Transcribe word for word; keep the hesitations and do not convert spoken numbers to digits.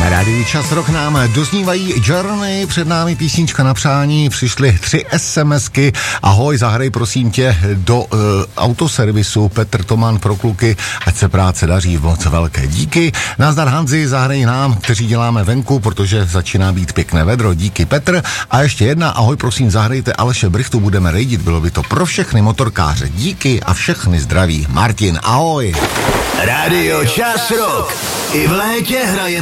Rádiu Čas Rock nám doznívají Journey, před námi písnička na přání, přišly tři SMSky. Ahoj, zahraj prosím tě do uh, autoservisu Petr Toman pro kluky, ať se práce daří, moc velké díky. Nazdar Hanzi, zahraj nám, kteří děláme venku, protože začíná být pěkné vedro, díky Petr. A ještě jedna, ahoj prosím, zahrajte Aleše Brichtu, budeme rejdit, bylo by to pro všechny motorkáře, díky a všechny zdraví. Martin, ahoj. Rádio Čas Rock i v létě hraje